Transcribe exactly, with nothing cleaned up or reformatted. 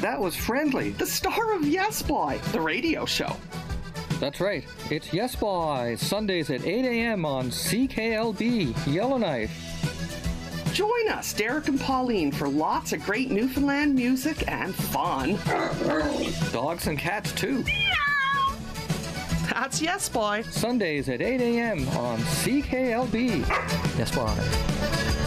that was Friendly, the star of Yes Boy, the radio show. That's right. It's Yes Boy, Sundays at eight a.m. on C K L B, Yellowknife. Join us, Derek and Pauline, for lots of great Newfoundland music and fun. Dogs and cats, too. That's Yes Boy. Sundays at eight a.m. on C K L B. Yes Boy.